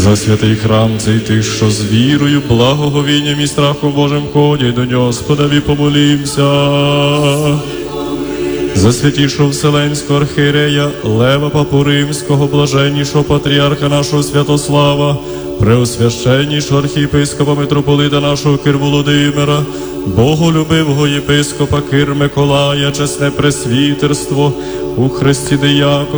За святий храм цей тих, що з вірою, благоговінням і страхом Божим ходять до нього, Господові помолімся. За святішого Вселенського архієрея Лева Папу Римського, блаженнішого патріарха нашого Святослава, преосвященнішого архієпископа митрополита нашого Кир Володимира, боголюбивого єпископа Кир Миколая, чесне пресвітерство у Христі диякона,